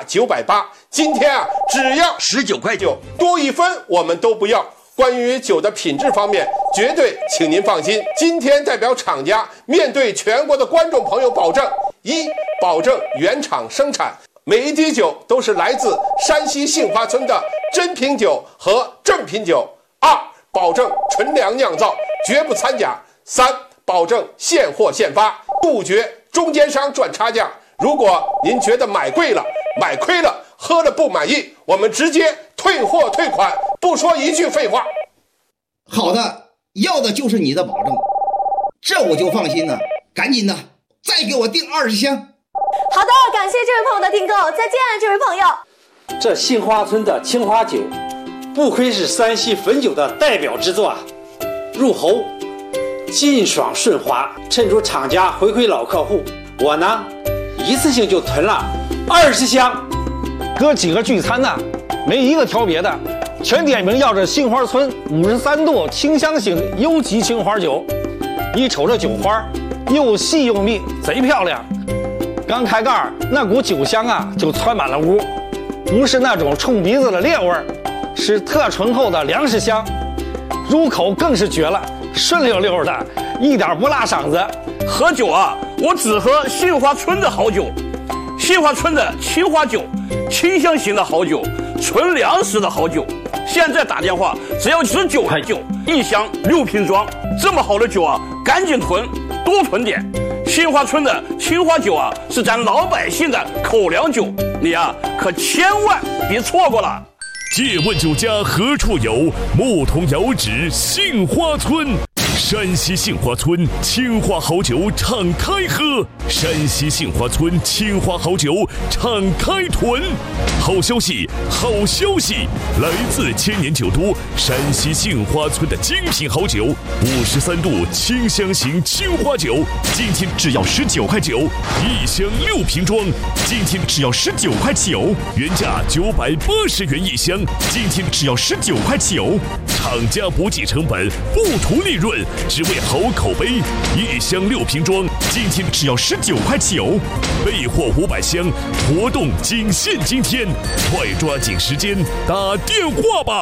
980，今天啊只要 19块9， 多1分我们都不要。关于酒的品质方面，绝对请您放心。今天代表厂家面对全国的观众朋友保证：一，保证原厂生产，每一滴酒都是来自山西杏花村的真品酒和正品酒；二，保证纯粮酿造，绝不掺假；三，保证现货现发，杜绝中间商赚差价。如果您觉得买贵了、买亏了、喝了不满意，我们直接退货退款，不说一句废话。 好的，要的就是你的保证，这我就放心了。赶紧的，再给我订20箱。 好的，感谢这位朋友的订购，再见，这位朋友。 这杏花村的青花酒，不愧是山西汾酒的代表之作啊！入喉劲爽顺滑，趁着厂家回馈老客户，我呢一次性就囤了20箱。 哥几个聚餐呢，没一个挑别的，全点名要这杏花村53度清香型优级青花酒。一瞅这酒花，又细又密，贼漂亮。刚开盖，那股酒香啊就窜满了屋，不是那种冲鼻子的烈味儿，是特醇厚的粮食香。入口更是绝了，顺溜溜的，一点不辣嗓子。 喝酒啊，我只喝杏花村的好酒，杏花村的青花酒，清香型的好酒，纯粮食的好酒。现在打电话只要19块9，一箱6瓶装，这么好的酒啊，赶紧囤，多囤点。杏花村的青花酒啊，是咱老百姓的口粮酒，你啊可千万别错过了。 借问酒家何处有？牧童遥指杏花村。山西杏花村青花好酒敞开喝，山西杏花村青花好酒敞开囤。好消息，好消息！来自千年酒都山西杏花村的精品好酒，53度清香型青花酒，今天只要19块9，一箱6瓶装，今天只要19块9，原价980元一箱，今天只要19块9。厂家不计成本，不图利润，只为好口碑。一箱6瓶装，今天只要19块9，备货500箱，活动仅限今天，快抓紧时间打电话吧。